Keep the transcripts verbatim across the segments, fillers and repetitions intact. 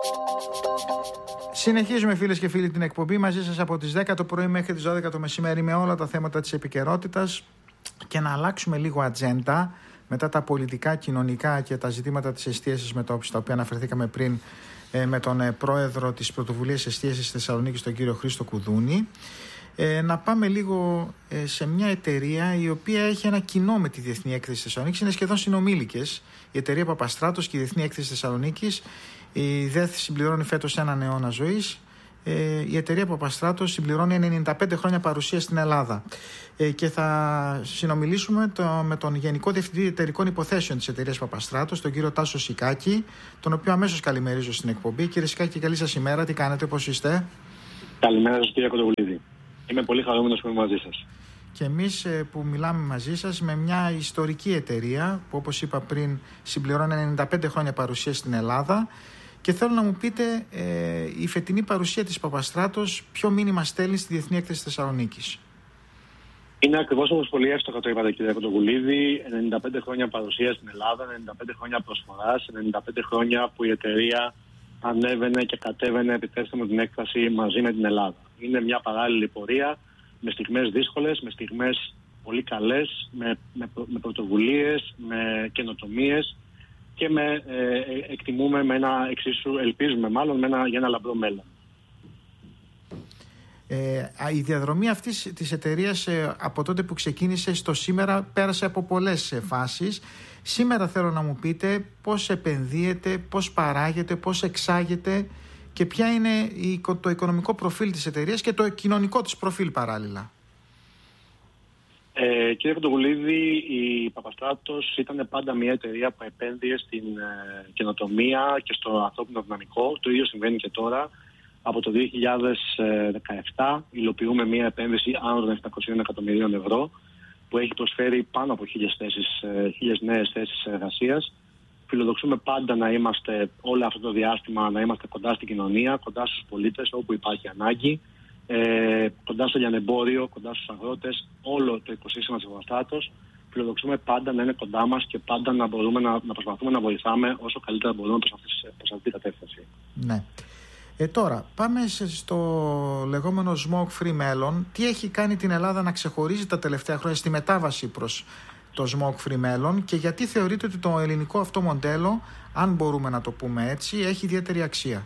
Συνεχίζουμε, φίλες και φίλοι, την εκπομπή μαζί σας από τις δέκα το πρωί μέχρι τις δώδεκα το μεσημέρι με όλα τα θέματα της επικαιρότητας και να αλλάξουμε λίγο ατζέντα μετά τα πολιτικά, κοινωνικά και τα ζητήματα της εστίασης μετώπισης, τα οποία αναφερθήκαμε πριν ε, με τον ε, πρόεδρο της Πρωτοβουλίας Εστίασης Θεσσαλονίκης, τον κύριο Χρήστο Κουδούνη. Ε, να πάμε λίγο ε, σε μια εταιρεία η οποία έχει ένα κοινό με τη Διεθνή Έκθεση Θεσσαλονίκης, είναι σχεδόν συνομήλικες. Η εταιρεία Παπαστράτος και η Διεθνή Έκθεση Θεσσαλονίκης. Η ΔΕΘ συμπληρώνει φέτος έναν αιώνα ζωής. Ε, η εταιρεία Παπαστράτος συμπληρώνει ενενήντα πέντε χρόνια παρουσία στην Ελλάδα. Ε, και θα συνομιλήσουμε το, με τον Γενικό Διευθυντή Εταιρικών Υποθέσεων της εταιρείας Παπαστράτος, τον κύριο Τάσο Σικάκη, τον οποίο αμέσως καλημερίζω στην εκπομπή. Κύριε Σικάκη, καλή σας ημέρα. Τι κάνετε, πώς είστε? Καλημέρα σας, κύριε Κοντοβουλίδη. Είμαι πολύ χαρούμενος που είμαι μαζί σας. Και εμείς που μιλάμε μαζί σας με μια ιστορική εταιρεία που, όπως είπα πριν, συμπληρώνει ενενήντα πέντε χρόνια παρουσία στην Ελλάδα. Και θέλω να μου πείτε, ε, η φετινή παρουσία της Παπαστράτος ποιο μήνυμα στέλνει στη Διεθνή Έκθεση Θεσσαλονίκης? Είναι ακριβώς όπως πολύ εύστοχα το είπατε, κύριε Κοντοβουλίδη. ενενήντα πέντε χρόνια παρουσία στην Ελλάδα, ενενήντα πέντε χρόνια προσφοράς, ενενήντα πέντε χρόνια που η εταιρεία ανέβαινε και κατέβαινε, επιτρέψτε μου την έκφραση, μαζί με την Ελλάδα. Είναι μια παράλληλη πορεία με στιγμές δύσκολες, με στιγμές πολύ καλές, με, με, με πρωτοβουλίες, με καινοτομίες και με, ε, εκτιμούμε με ένα εξίσου, ελπίζουμε μάλλον, με ένα, για ένα λαμπρό μέλλον. Ε, η διαδρομή αυτής της εταιρείας ε, από τότε που ξεκίνησε στο σήμερα πέρασε από πολλές ε, φάσεις. Σήμερα θέλω να μου πείτε πώς επενδύεται, πώς παράγεται, πώς εξάγεται και ποια είναι η, το οικονομικό προφίλ της εταιρείας και το κοινωνικό της προφίλ παράλληλα. Ε, κύριε Κοντοβουλίδη, η Παπαστράτος ήταν πάντα μια εταιρεία που επένδυε στην ε, καινοτομία και στο ανθρώπινο δυναμικό. Το ίδιο συμβαίνει και τώρα. Από το δύο χιλιάδες δεκαεπτά υλοποιούμε μια επένδυση άνω των επτακόσιων εκατομμυρίων ευρώ που έχει προσφέρει πάνω από χίλιες θέσεις, χίλιες νέες θέσεις εργασίας. Φιλοδοξούμε πάντα να είμαστε όλο αυτό το διάστημα, να είμαστε κοντά στην κοινωνία, κοντά στους πολίτες όπου υπάρχει ανάγκη, ε, κοντά στο λιανεμπόριο, κοντά στους αγρότες, όλο το οικοσύστημα της Παπαστράτος. Φιλοδοξούμε πάντα να είναι κοντά μας και πάντα να μπορούμε να, να προσπαθούμε να βοηθάμε όσο καλύτερα μπορούμε προς αυτή την κατεύθυνση. Ναι. Ε, τώρα, πάμε στο λεγόμενο smoke-free μέλλον. Τι έχει κάνει την Ελλάδα να ξεχωρίζει τα τελευταία χρόνια στη μετάβαση προς το smoke-free μέλλον και γιατί θεωρείτε ότι το ελληνικό αυτό μοντέλο, αν μπορούμε να το πούμε έτσι, έχει ιδιαίτερη αξία?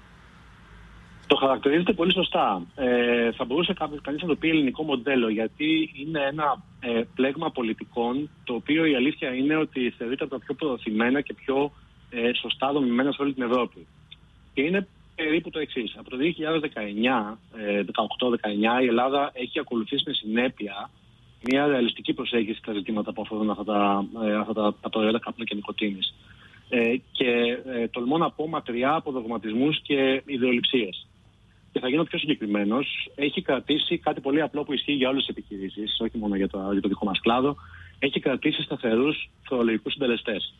Το χαρακτηρίζεται πολύ σωστά. Ε, θα μπορούσε κανείς να το πει ελληνικό μοντέλο, γιατί είναι ένα ε, πλέγμα πολιτικών, το οποίο η αλήθεια είναι ότι θεωρείται από τα πιο προωθημένα και πιο ε, σωστά δομημένα σε όλη την Ευρώπη. Και είναι περίπου το εξής. Από το δύο χιλιάδες δεκαεννιά, δεκαοκτώ δεκαεννιά η Ελλάδα έχει ακολουθήσει με συνέπεια μια ρεαλιστική προσέγγιση στα ζητήματα που αφορούν αυτά τα, αυτά τα, τα προϊόντα καπνού και νοικοτήνης. Ε, και ε, τολμώ να πω μακριά από δογματισμούς και ιδεολειψίες. Και θα γίνω πιο συγκεκριμένος. Έχει κρατήσει κάτι πολύ απλό που ισχύει για όλες τις επιχειρήσεις, όχι μόνο για το, για το δικό μας κλάδο. Έχει κρατήσει σταθερούς φορολογικούς συντελεστές.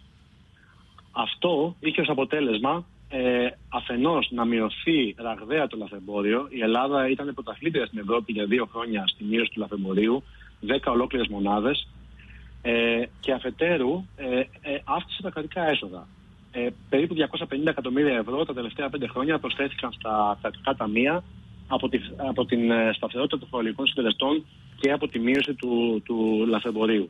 Αυτό είχε ως αποτέλεσμα Ε, αφενός να μειωθεί ραγδαία το λαθρεμπόριο. Η Ελλάδα ήταν πρωταθλήτρια στην Ευρώπη για δύο χρόνια στη μείωση του λαθρεμπορίου, δέκα ολόκληρες μονάδες, ε, και αφετέρου ε, ε, αύξησε τα κρατικά έσοδα. Ε, περίπου διακόσια πενήντα εκατομμύρια ευρώ τα τελευταία πέντε χρόνια προσθέθηκαν στα κρατικά ταμεία από, τη, από την σταθερότητα των φορολογικών συντελεστών και από τη μείωση του, του λαθρεμπορίου.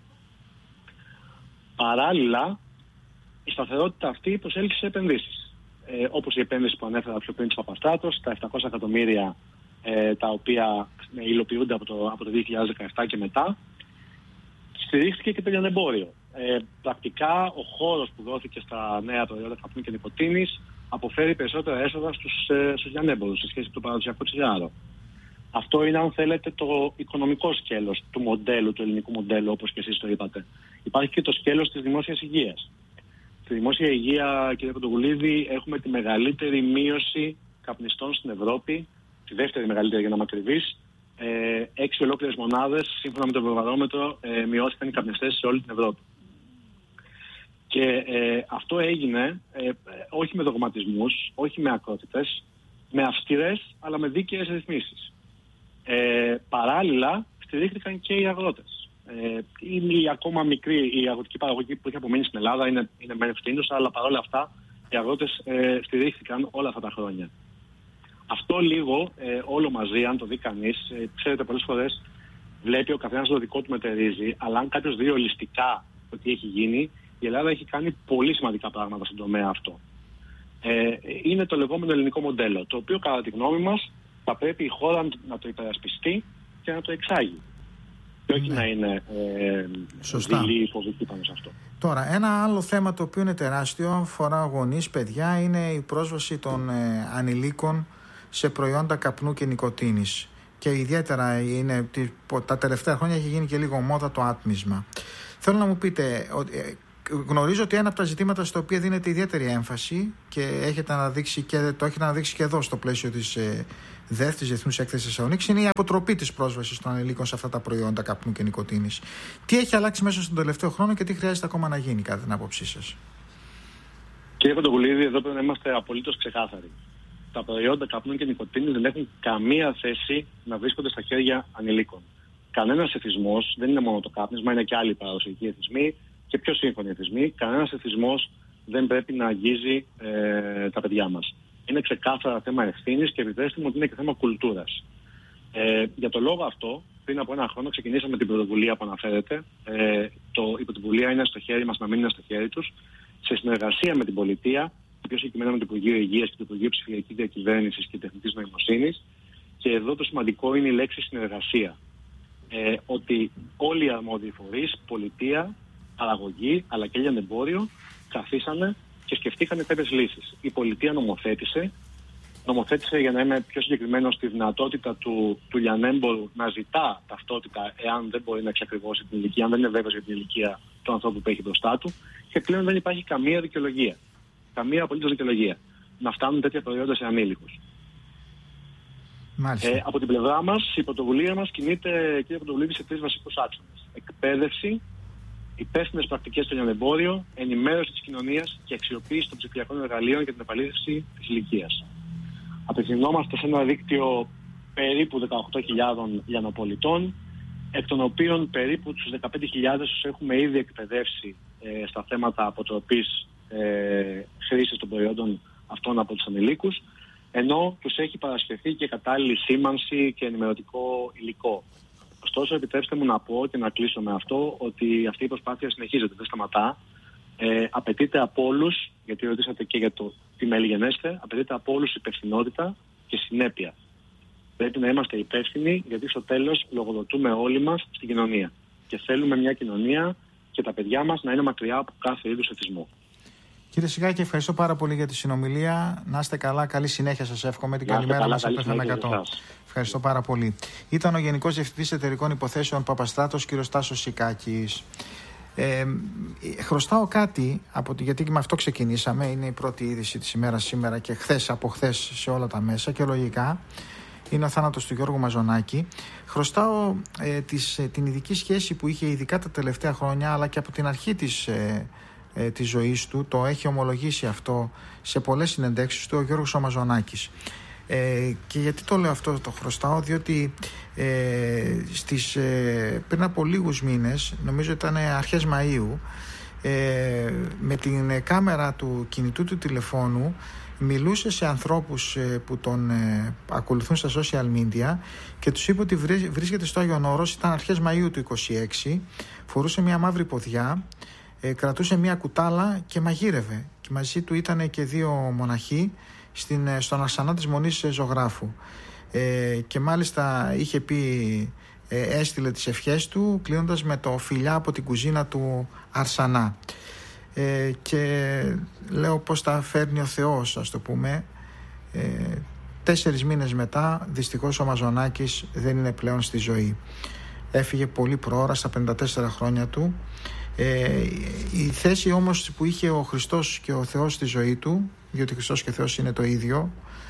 Παράλληλα, η σταθερότητα αυτή προσέλκυσε σε επενδύσεις. Ε, όπως η επένδυση που ανέφερα πιο πριν της Παπαστράτος, τα επτακόσια εκατομμύρια ε, τα οποία ε, υλοποιούνται από το, από το δύο χιλιάδες δεκαεπτά και μετά, στηρίχθηκε και το λιανεμπόριο. Ε, πρακτικά ο χώρος που δόθηκε στα νέα προϊόντα καπνού και νοικοτήνης αποφέρει περισσότερα έσοδα στους, ε, στους λιανέμπορους σε σχέση με το παραδοσιακό τσιγάρο. Αυτό είναι, αν θέλετε, το οικονομικό σκέλος του μοντέλου, του ελληνικού μοντέλου, όπως και εσείς το είπατε. Υπάρχει και το σκέλος της δημόσιας υγείας. Στη δημόσια υγεία, κύριε Κοντοβουλίδη, έχουμε τη μεγαλύτερη μείωση καπνιστών στην Ευρώπη, τη δεύτερη μεγαλύτερη για να είμαι ακριβής. Ε, έξι ολόκληρες μονάδες, σύμφωνα με το Ευρωβαρόμετρο, ε, μειώθηκαν οι καπνιστές σε όλη την Ευρώπη. Και ε, αυτό έγινε ε, όχι με δογματισμούς, όχι με ακρότητες, με αυστηρές αλλά με δίκαιες ρυθμίσεις. Ε, παράλληλα, στηρίχθηκαν και οι αγρότες. Ε, είναι η ακόμα μικρή η αγροτική παραγωγή που έχει απομείνει στην Ελλάδα, είναι, είναι μεν ευθύνουσα, αλλά παρόλα αυτά οι αγρότες ε, στηρίχθηκαν όλα αυτά τα χρόνια. Αυτό λίγο ε, όλο μαζί, αν το δει κανείς, ε, ξέρετε, πολλές φορές βλέπει ο καθένας το δικό του μετερίζει, αλλά αν κάποιος δει ολιστικά το τι έχει γίνει, η Ελλάδα έχει κάνει πολύ σημαντικά πράγματα στον τομέα αυτό. Ε, είναι το λεγόμενο ελληνικό μοντέλο, το οποίο κατά τη γνώμη μας θα πρέπει η χώρα να το υπερασπιστεί και να το εξάγει. Και όχι ναι. να είναι ε, δειλή υποδική πάνω σε αυτό. Τώρα, ένα άλλο θέμα το οποίο είναι τεράστιο, αφορά γονείς, παιδιά, είναι η πρόσβαση των ε, ανηλίκων σε προϊόντα καπνού και νοικοτήνης. Και ιδιαίτερα είναι, τα τελευταία χρόνια έχει γίνει και λίγο μόδα το άτμισμα. Θέλω να μου πείτε, γνωρίζω ότι ένα από τα ζητήματα στο οποίο δίνεται ιδιαίτερη έμφαση και έχετε αναδείξει και, το έχετε αναδείξει και εδώ στο πλαίσιο της ε, ΔΕΘ, της Διεθνούς Έκθεσης Θεσσαλονίκης, είναι η αποτροπή της πρόσβασης των ανηλίκων σε αυτά τα προϊόντα καπνού και νοικοτήνης. Τι έχει αλλάξει μέσα στον τελευταίο χρόνο και τι χρειάζεται ακόμα να γίνει, κατά την άποψή σας? Κύριε Παντοβουλίδη, εδώ πρέπει να είμαστε απολύτως ξεκάθαροι. Τα προϊόντα καπνού και νοικοτήνης δεν έχουν καμία θέση να βρίσκονται στα χέρια ανηλίκων. Κανένας εθισμός, δεν είναι μόνο το κάπνισμα, είναι και άλλοι παραδοσιακοί εθισμοί και πιο σύγχρονοι εθισμοί. Κανένας εθισμός δεν πρέπει να αγγίζει ε, τα παιδιά μας. Είναι ξεκάθαρα θέμα ευθύνης και επιτρέψτε μου ότι είναι και θέμα κουλτούρας. Ε, για το λόγο αυτό, πριν από ένα χρόνο ξεκινήσαμε την πρωτοβουλία που αναφέρεται. Ε, το, η πρωτοβουλία είναι στο χέρι μας, να μην είναι στο χέρι τους, σε συνεργασία με την πολιτεία, πιο συγκεκριμένα με το Υπουργείο Υγείας και το Υπουργείο Ψηφιακής Διακυβέρνησης και Τεχνητής Νοημοσύνης. Και εδώ το σημαντικό είναι η λέξη συνεργασία. Ε, ότι όλοι οι αρμόδιοι φορείς, πολιτεία, παραγωγή, αλλά και λιανεμπόριο, καθίσανε και σκεφτήκανε κάποιες λύσεις. Η πολιτεία νομοθέτησε, νομοθέτησε για να είμαι πιο συγκεκριμένο στη δυνατότητα του, του λιανέμπορου να ζητά ταυτότητα εάν δεν μπορεί να εξακριβώσει την ηλικία, αν δεν είναι βέβαιος για την ηλικία του ανθρώπου που έχει μπροστά του. Και πλέον δεν υπάρχει καμία δικαιολογία. Καμία απολύτως δικαιολογία να φτάνουν τέτοια προϊόντα σε ανήλικους. Ε, από την πλευρά μας, η πρωτοβουλία μας κινείται, κύριε Πρωτοβουλίδη, σε τρεις βασικούς άξονες. Εκπαίδευση, υπεύθυνες πρακτικές στο λιανεμπόριο, ενημέρωση της κοινωνίας και αξιοποίηση των ψηφιακών εργαλείων για την επαλήθευση της ηλικίας. Απευθυνόμαστε σε ένα δίκτυο περίπου δεκαοκτώ χιλιάδες λιανοπολιτών, εκ των οποίων περίπου τους δεκαπέντε χιλιάδες τους έχουμε ήδη εκπαιδεύσει ε, στα θέματα αποτροπής ε, χρήσης των προϊόντων αυτών από τους ανηλίκους, ενώ τους έχει παρασχεθεί και κατάλληλη σήμανση και ενημερωτικό υλικό. Ωστόσο, επιτρέψτε μου να πω και να κλείσω με αυτό ότι αυτή η προσπάθεια συνεχίζεται, δεν σταματά. Ε, απαιτείται από όλους, γιατί ρωτήσατε και για το τι μέλη γενέστε, απαιτείται από όλους υπευθυνότητα και συνέπεια. Πρέπει να είμαστε υπεύθυνοι, γιατί στο τέλος λογοδοτούμε όλοι μας στην κοινωνία. Και θέλουμε μια κοινωνία και τα παιδιά μας να είναι μακριά από κάθε είδους εθισμό. Κύριε Σιγάκη, ευχαριστώ πάρα πολύ για τη συνομιλία. Να είστε καλά, καλή συνέχεια σας εύχομαι. Την καλημέρα μας από το εφ εμ εκατό. Ευχαριστώ πάρα πολύ. Ήταν ο Γενικός Διευθυντής Εταιρικών Υποθέσεων Παπαστράτος, κύριος Τάσος Σικάκης. Ε, χρωστάω κάτι, από, γιατί με αυτό ξεκινήσαμε, είναι η πρώτη είδηση της ημέρας σήμερα και χθες από χθες σε όλα τα μέσα και λογικά. Είναι ο θάνατος του Γιώργου Μαζονάκη. Χρωστάω ε, της, ε, την ειδική σχέση που είχε ειδικά τα τελευταία χρόνια, αλλά και από την αρχή της, ε, ε, της ζωής του. Το έχει ομολογήσει αυτό σε πολλές συνεντεύξεις του ο Γιώργος ο Μαζονάκης. Ε, και γιατί το λέω αυτό, το χρωστάω, διότι ε, στις, ε, πριν από λίγους μήνες, νομίζω ήταν αρχές Μαΐου, ε, με την κάμερα του κινητού του τηλεφώνου μιλούσε σε ανθρώπους ε, που τον ε, ακολουθούν στα social media και τους είπε ότι βρίσκεται στο Άγιον Όρος, ήταν αρχές Μαΐου του είκοσι έξι, φορούσε μια μαύρη ποδιά, ε, κρατούσε μια κουτάλα και μαγείρευε. Και μαζί του ήταν και δύο μοναχοί στην, στον αρσανά της Μονής Ζωγράφου. Ε, και μάλιστα είχε πει, ε, έστειλε τις ευχές του κλείνοντας με το φιλιά από την κουζίνα του αρσανά. Ε, και λέω πως τα φέρνει ο Θεός, ας το πούμε. Ε, τέσσερις μήνες μετά δυστυχώς ο Μαζονάκης δεν είναι πλέον στη ζωή. Έφυγε πολύ προώρα στα πενήντα τέσσερα χρόνια του. Ε, η θέση όμως που είχε ο Χριστός και ο Θεός στη ζωή του, διότι Χριστός και Θεός είναι το ίδιο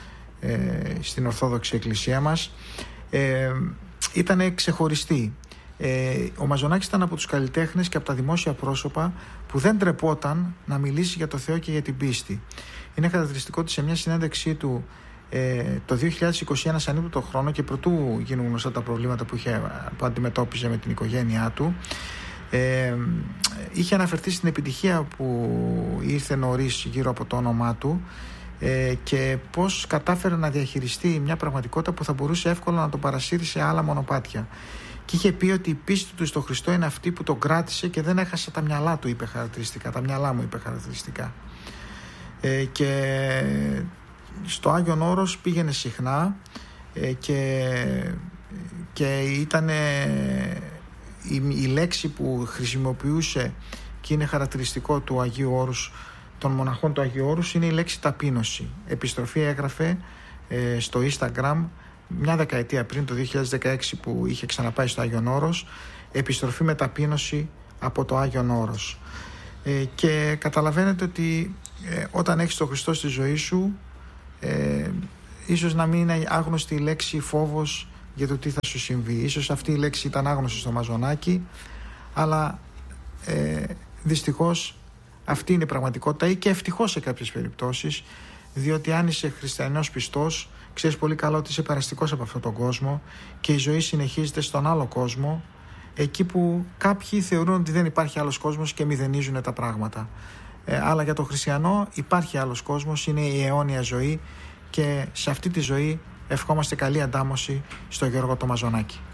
ε, στην Ορθόδοξη Εκκλησία μας, ε, ήταν ξεχωριστή. Ε, ο Μαζονάκης ήταν από τους καλλιτέχνες και από τα δημόσια πρόσωπα που δεν τρεπόταν να μιλήσει για το Θεό και για την πίστη. Είναι χαρακτηριστικό ότι σε μια συνέντευξή του ε, το δύο χιλιάδες είκοσι ένα, σαν ύπνο χρόνο και προτού γίνουν γνωστά τα προβλήματα που, είχε, που αντιμετώπιζε με την οικογένειά του, ε, είχε αναφερθεί στην επιτυχία που ήρθε νωρίς γύρω από το όνομά του ε, και πώς κατάφερε να διαχειριστεί μια πραγματικότητα που θα μπορούσε εύκολα να τον παρασύρει σε άλλα μονοπάτια. Και είχε πει ότι η πίστη του στο Χριστό είναι αυτή που τον κράτησε και δεν έχασε τα μυαλά του, είπε χαρακτηριστικά. Τα μυαλά μου, είπε χαρακτηριστικά. Ε, και στο Άγιον Όρος πήγαινε συχνά ε, και, και ήταν η, η λέξη που χρησιμοποιούσε και είναι χαρακτηριστικό του Αγίου Όρους, των μοναχών του Αγίου Όρους, είναι η λέξη ταπείνωση. Επιστροφή έγραφε ε, στο Instagram μια δεκαετία πριν, το δύο χιλιάδες δεκαέξι, που είχε ξαναπάει στο Άγιον Όρος, επιστροφή με ταπείνωση από το Άγιον Όρος. Ε, και καταλαβαίνετε ότι ε, όταν έχεις τον Χριστό στη ζωή σου, ε, ίσως να μην είναι άγνωστη η λέξη φόβος για το τι θα σου συμβεί. Ίσως αυτή η λέξη ήταν άγνωστη στο Μαζονάκι, αλλά ε, δυστυχώς αυτή είναι η πραγματικότητα, ή και ευτυχώς σε κάποιες περιπτώσεις, διότι αν είσαι χριστιανός πιστός, ξέρεις πολύ καλά ότι είσαι περαστικός από αυτόν τον κόσμο και η ζωή συνεχίζεται στον άλλο κόσμο, εκεί που κάποιοι θεωρούν ότι δεν υπάρχει άλλος κόσμος και μηδενίζουν τα πράγματα. Ε, αλλά για τον χριστιανό υπάρχει άλλος κόσμος, είναι η αιώνια ζωή, και σε αυτή τη ζωή ευχόμαστε καλή αντάμωση στο Γιώργο το Μαζονάκι.